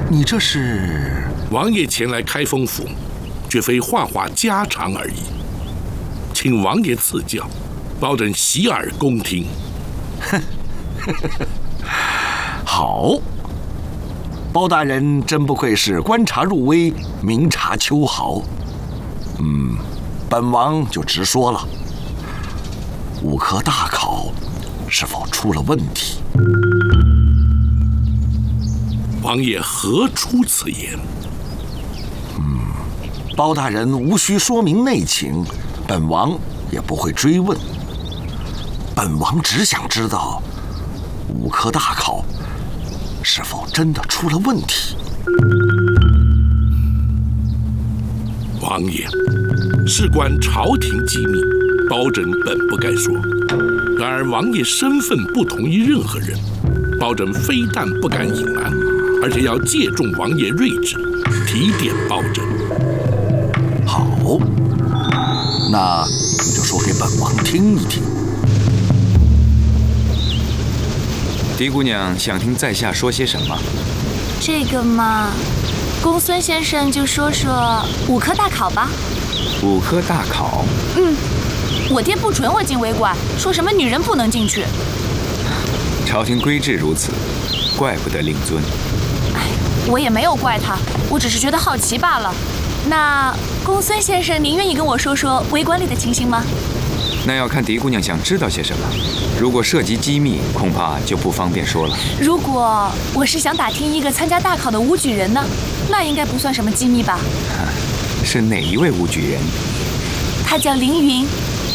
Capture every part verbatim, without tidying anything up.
你这是？ 王爷前来开封府，绝非话话家常而已，请王爷赐教，包拯洗耳恭听。 哼，好。包大人真不愧是观察入微，明察秋毫。嗯，本王就直说了，五科大考是否出了问题？ 王爷何出此言？ 嗯，包大人无需说明内情，本王也不会追问。本王只想知道，五科大考是否真的出了问题？ 王爷，事关朝廷机密，包拯本不该说。然而王爷身份不同于任何人，包拯非但不敢隐瞒，而且要借重王爷睿智，提点包拯。 好，那你就说给本王听一听。 狄姑娘想听在下说些什么？ 这个嘛，公孙先生就说说五科大考吧。 五科大考？ 嗯，我爹不准我进围馆，说什么女人不能进去。 朝廷规制如此，怪不得令尊。 哎，我也没有怪他，我只是觉得好奇罢了。那公孙先生，您愿意跟我说说围馆里的情形吗？ 那要看狄姑娘想知道些什么。如果涉及机密，恐怕就不方便说了。 如果我是想打听一个参加大考的武举人呢，那应该不算什么机密吧？ 是哪一位武举人？ 他叫凌云。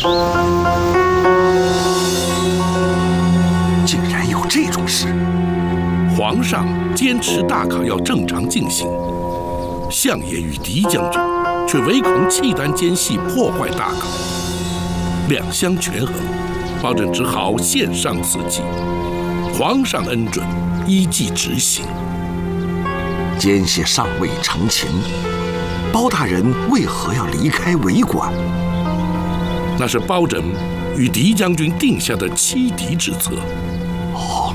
竟然有这种事！ 皇上坚持大考要正常进行，相爷与狄将军却唯恐契丹奸细破坏大考。两相权衡，包拯只好献上此计。皇上恩准，依计执行。 奸细尚未成擒，包大人为何要离开围馆？ 那是包拯与狄将军定下的欺敌之策。 哦，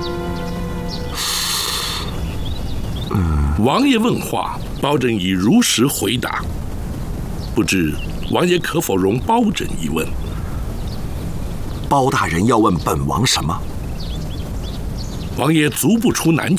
嗯，王爷问话，包拯已如实回答。不知王爷可否容包拯一问？ 包大人要问本王什么？ 王爷足不出南